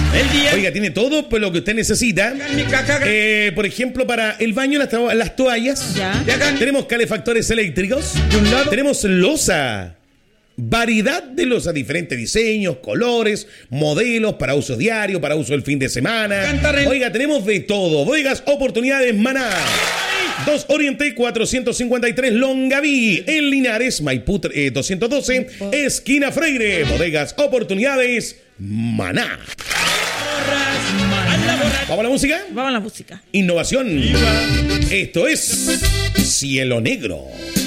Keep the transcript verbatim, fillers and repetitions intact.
Oiga, tiene todo pues, lo que usted necesita. Eh, por ejemplo, para el baño, las, to- las toallas. Ya. Tenemos calefactores eléctricos. Tenemos loza. Variedad de loza, diferentes diseños, colores, modelos para uso diario, para uso el fin de semana. Oiga, tenemos de todo. Bodegas Oportunidades Maná. dos Oriente cuatrocientos cincuenta y tres Longaví. En Linares, Maipú eh, doscientos doce, esquina Freire. Bodegas Oportunidades Maná. ¿Vamos a la música? Vamos a la música. Innovación. Esto es Cielo Negro.